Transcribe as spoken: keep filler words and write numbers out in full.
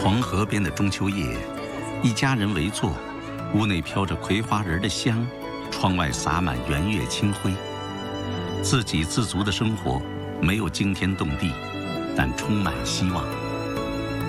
黄河边的中秋夜，一家人围坐，屋内飘着葵花仁的香，窗外洒满圆月清辉。自给自足的生活没有惊天动地，但充满希望。